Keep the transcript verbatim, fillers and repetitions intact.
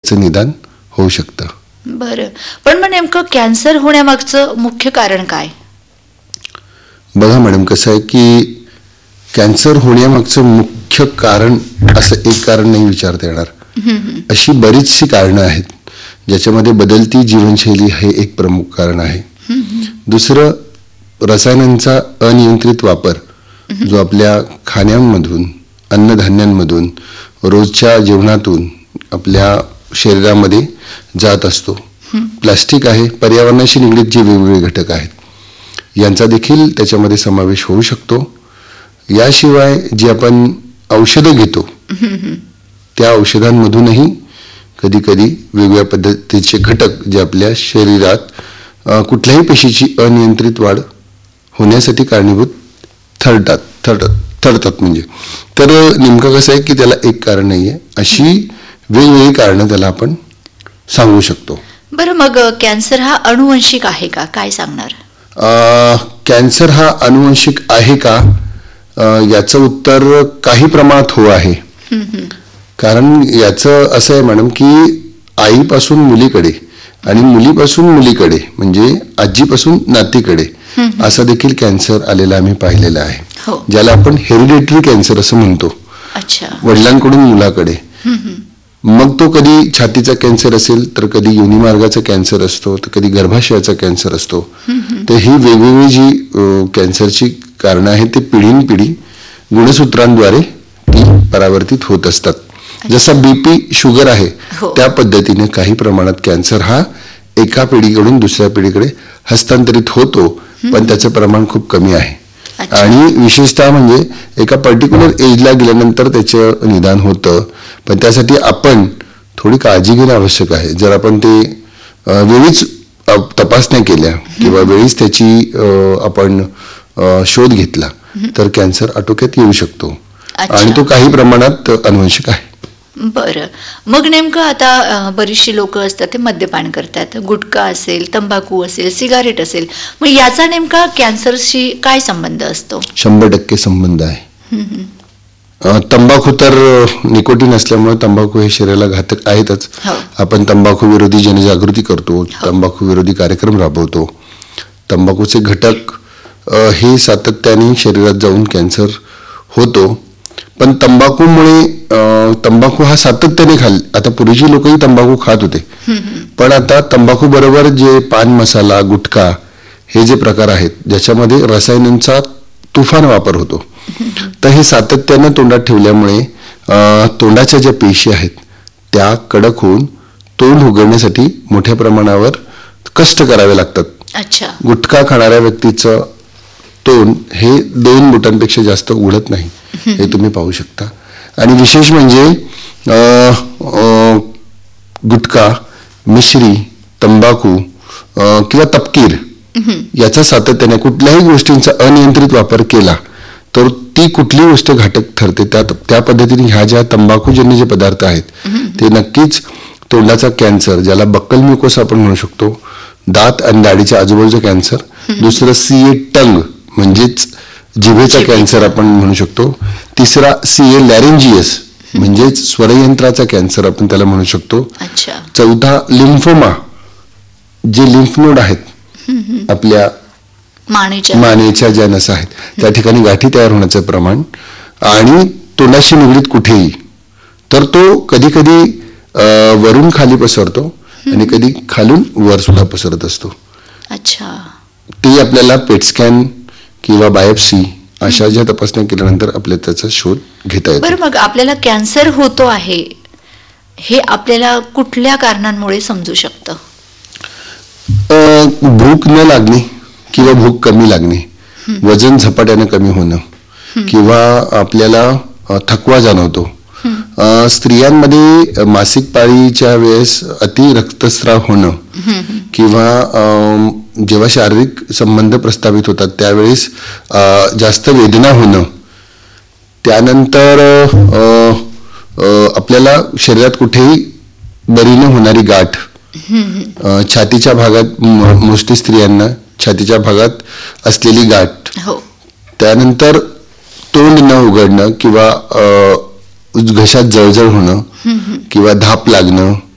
त्याचं निदान होऊ शकतं. बरं, पण मग नेमकं कॅन्सर होण्यामागचं मुख्य कारण काय? बघा मॅडम, कसं आहे की कॅन्सर होण्यामागचं मुख्य कारण असं एक कारण नाही विचारता येणार. अशी बरीचशी कारणं आहेत, ज्याच्यामध्ये बदलती जीवनशैली हे एक प्रमुख कारण आहे. दुसरं, रसायनांचा अनियंत्रित वापर जो आपल्या खाण्यांमधून, अन्नधान्यांमधून, रोजच्या जेवणातून आपल्या शरीरामध्ये जात असतो. प्लास्टिक आहे, पर्यावरणाशी निगडीत जे वेगवेगळे घटक आहेत यांचा देखील त्याच्यामध्ये समावेश होऊ शकतो. याशिवाय जी आपण औषधं घेतो त्या औषधांमधूनही कधी कधी वेगवेगळ्या पद्धतीचे घटक जे आपल्या शरीरात कुठल्याही पेशीची अनियंत्रित वाढ होण्यासाठी कारणीभूत ठरतात ठरतात ठरतात म्हणजे. तर नेमकं कसं आहे की त्याला एक कारण नाही आहे, अशी वेगवेगळी कारणं त्याला आपण सांगू शकतो. बरं, मग कॅन्सर हा अनुवंशिक आहे का, काय सांगणार? कॅन्सर हा अनुवंशिक आहे का, याचं उत्तर काही प्रमाणात हो आहे. कारण याचं असं आहे मॅडम की आईपासून मुलीकडे आणि मुलीपासून मुलीकडे म्हणजे आजीपासून नातीकडे असा देखील कॅन्सर आलेला आम्ही पाहिलेला आहे, ज्याला आपण हेरिडिटरी कॅन्सर असं म्हणतो. वडिलांकडून मुलाकडे. मग तो कधी छातीचा कॅन्सर असेल, तर कधी योनिमार्गाचा कॅन्सर असतो, तर कधी गर्भाशयाचा कॅन्सर असतो. तर ही वेगवेगळी जी कॅन्सरची कारणं आहेत ते पिढीनपिढी गुणसूत्रांद्वारे ती परावर्तित होत असतात. जसा बीपी शुगर आहे त्या पद्धतीने काही प्रमाणात कॅन्सर हा एका पिढीकडून दुसऱ्या पिढीकडे हस्तांतरित होतो, पण त्याचं प्रमाण खूप कमी आहे. आणि विशेषतः म्हणजे एका पर्टिक्युलर एजला गेल्यानंतर त्याचं निदान होतं, पण त्यासाठी आपण थोडी काळजी घेणं आवश्यक आहे. जर आपण ते वेळीच तपासण्या केल्या किंवा वेळीच त्याची आपण शोध घेतला तर कॅन्सर आटोक्यात येऊ शकतो आणि तो काही प्रमाणात अनुवंशिक आहे. बरं, मग नेमकं आता बरीचशी लोक असतात ते मद्यपान करतात, गुटखा असेल, तंबाखू असेल, सिगारेट असेल, मग याचा नेमका कॅन्सरशी काय संबंध असतो? शंभर टक्के संबंध आहे. तंबाखू तर निकोटीन असल्यामुळे तंबाखू हे शरीराला घातक आहेतच. आपण तंबाखू विरोधी जनजागृती करतो, तंबाखू विरोधी कार्यक्रम राबवतो. तंबाखूचे घटक हे सातत्याने शरीरात जाऊन कॅन्सर होतो. पण तंबाखूमुळे तंबाखू हा सातत्याने खाल आता पूर्वीची लोकही तंबाखू खात होते, पण आता तंबाखू बरोबर जे पान मसाला, गुटखा हे जे प्रकार आहेत ज्याच्यामध्ये रसायनांचा तुफान वापर होतो, तर हे सातत्यानं तोंडात ठेवल्यामुळे तोंडाच्या ज्या पेशी आहेत त्या कडक होऊन तोंड उघडण्यासाठी मोठ्या प्रमाणावर कष्ट करावे लागतात. गुटखा खाणाऱ्या व्यक्तीचं तोंड हे दोन बोटांपेक्षा जास्त उघडत नाही, हे तुम्ही पाहू शकता. आणि विशेष म्हणजे गुटखा, मिश्री, तंबाखू किंवा तपकीर याचा सातत्याने कुठल्याही गोष्टींचा अनियंत्रित वापर केला तर ती कुठली गोष्ट घातक ठरते. त्या त्या पद्धतीने ह्या ज्या तंबाखूजन्य जे पदार्थ आहेत ते नक्कीच तोंडाचा कॅन्सर, ज्याला बक्कल म्युकोस आपण म्हणू शकतो, दात आणि दाढीच्या आजूबाजूचा कॅन्सर. दुसरं सी ए टंग म्हणजेच जिभेचा कॅन्सर आपण म्हणू शकतो. तिसरा सी ए लॅरेंजियस म्हणजेच स्वरयंत्राचा कॅन्सर आपण त्याला म्हणू शकतो. चौथा लिम्फोमा, जे लिम्फ नोड आहेत आपल्या मानेच्या ज्या नसा आहेत त्या ठिकाणी गाठी तयार होण्याचं प्रमाण. आणि तोंडाशी निगडीत कुठेही तर तो कधी कधी वरून खाली पसरतो आणि कधी खालून वर सुद्धा पसरत असतो. ते आपल्याला पेट स्कॅन किंवा बायोप्सी अशा ज्या तपासण्या केल्यानंतर आपल्याला त्याचा शोध घेता येतो. बरं, मग आपल्याला कॅन्सर होतो आहे हे आपल्याला कुठल्या कारणांमुळे समजू शकतं? भूक न लागणे किंवा भूक कमी लागणे, वजन झपाट्याने कमी होणं किंवा आपल्याला थकवा जाणवतो. स्त्रियांमध्ये मासिक पाळीच्या वेळेस अति रक्तस्राव होणं किंवा जेव्हा शारीरिक संबंध प्रस्थापित होतात त्यावेळेस जास्त वेदना होणं. त्यानंतर आपल्याला शरीरात कुठेही बरी न होणारी गाठ, छातीच्या भागात मोस्टली स्त्रियांना छातीच्या भागात असलेली गाठ, त्यानंतर तोंड न उघडणं किंवा घशात जळजळ होणं किंवा धाप लागणं